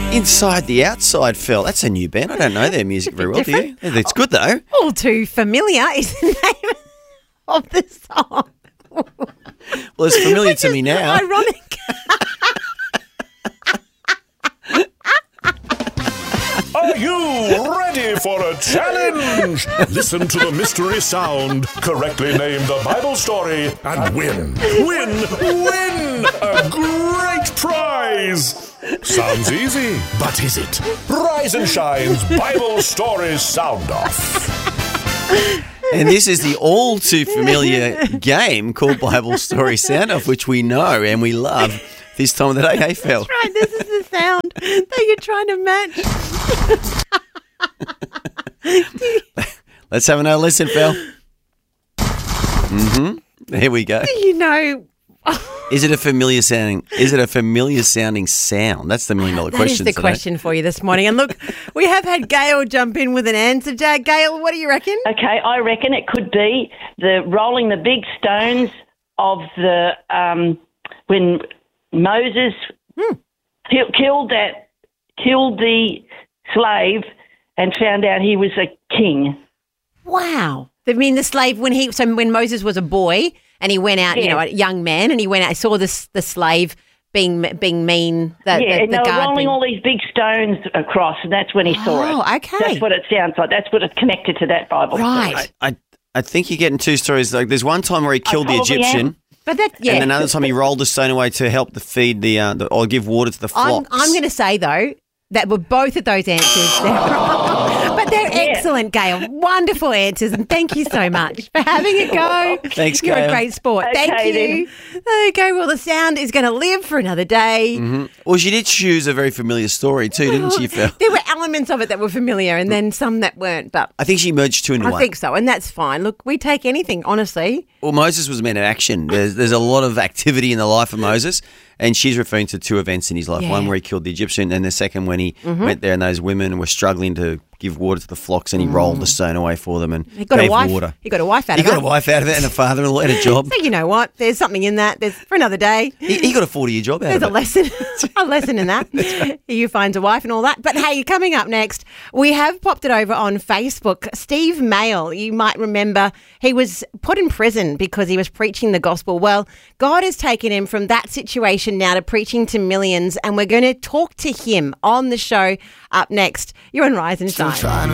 Inside the Outside, Phil. That's a new band. I don't know their music very well, do you? It's good, though. All too familiar is the name of the song. Well, it's familiar to me now. Ironic. Are you ready for a challenge? Listen to the mystery sound, correctly name the Bible story, and win a great prize. Sounds easy, but is it? Rise and Shine's Bible Stories Sound Off. And this is the all too familiar game called Bible Story Sound Off, which we know and we love this time of the day. Hey, Phil. That's right. This is the sound that you're trying to match. Let's have another listen, Phil. There we go. You know. Is it a familiar sounding? Is it a familiar sounding sound? That's the $1 million question. That is the question for you this morning. And look, we have had Gail jump in with an answer. Gail, what do you reckon? Okay, I reckon it could be the rolling the big stones of the when Moses killed the slave and found out he was a king. Wow. I mean, the slave when Moses was a boy and he went out, a young man, and he went out, saw the slave being mean. And they were rolling all these big stones across, and that's when he saw it. Oh, okay. That's what it sounds like. That's what it's connected to that Bible right. story. I think you're getting two stories. Like, there's one time where he killed the Egyptian. But and another time he rolled the stone away to help feed or give water to the flocks. I'm going to say, though, that were both of those answers. But they're excellent, Gail. Wonderful answers, and thank you so much for having a go. Thanks, Gail. You're a great sport. Okay, thank you. Okay, well, the sound is going to live for another day. Mm-hmm. Well, she did choose a very familiar story too, didn't she, Phil? There were elements of it that were familiar and then some that weren't, but I think she merged two into one. I think so, and that's fine. Look, we take anything, honestly. Well, Moses was a man of action. There's a lot of activity in the life of Moses, and she's referring to two events in his life. Yeah. One where he killed the Egyptian, and the second when he went there and those women were struggling to give water to the flocks, and he rolled the stone away for them and He got gave a wife. water. He got a wife out He of it. got a wife out of it and a father-in-law and a job. So you know what? There's something in that. There's for another day. He got a 40-year job out There's of a lesson, a lesson in that. You find a wife and all that. But hey, coming up next, we have popped it over on Facebook. Steve Mail, you might remember, he was put in prison because he was preaching the gospel. Well, God has taken him from that situation now to preaching to millions, and we're going to talk to him on the show up next. You're on Rise and Shine.